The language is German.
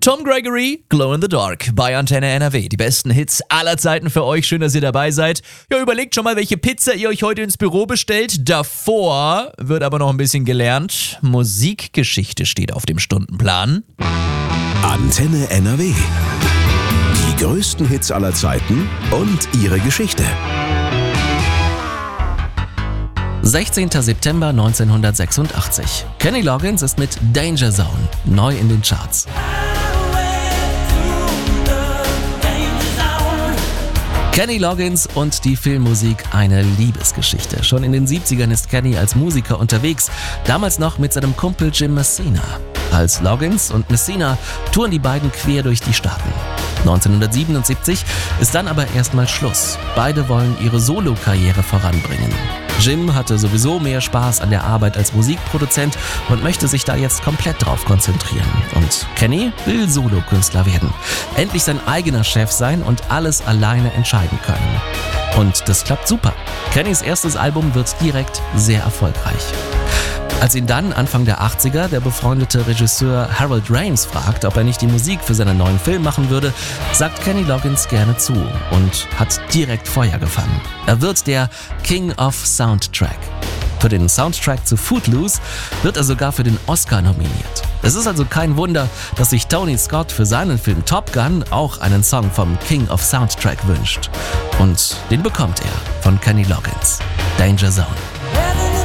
Tom Gregory, Glow in the Dark bei Antenne NRW. Die besten Hits aller Zeiten für euch. Schön, dass ihr dabei seid. Ja, überlegt schon mal, welche Pizza ihr euch heute ins Büro bestellt. Davor wird aber noch ein bisschen gelernt. Musikgeschichte steht auf dem Stundenplan. Antenne NRW. Die größten Hits aller Zeiten und ihre Geschichte. 16. September 1986. Kenny Loggins ist mit Danger Zone neu in den Charts. Kenny Loggins und die Filmmusik, eine Liebesgeschichte. Schon in den 70ern ist Kenny als Musiker unterwegs, damals noch mit seinem Kumpel Jim Messina. Als Loggins und Messina touren die beiden quer durch die Staaten. 1977 ist dann aber erstmal Schluss. Beide wollen ihre Solo-Karriere voranbringen. Jim hatte sowieso mehr Spaß an der Arbeit als Musikproduzent und möchte sich da jetzt komplett drauf konzentrieren. Und Kenny will Solokünstler werden. Endlich sein eigener Chef sein und alles alleine entscheiden können. Und das klappt super. Kennys erstes Album wird direkt sehr erfolgreich. Als ihn dann Anfang der 80er der befreundete Regisseur Harold Ramis fragt, ob er nicht die Musik für seinen neuen Film machen würde, sagt Kenny Loggins gerne zu und hat direkt Feuer gefangen. Er wird der King of Soundtrack. Für den Soundtrack zu Footloose wird er sogar für den Oscar nominiert. Es ist also kein Wunder, dass sich Tony Scott für seinen Film Top Gun auch einen Song vom King of Soundtrack wünscht. Und den bekommt er von Kenny Loggins. Danger Zone.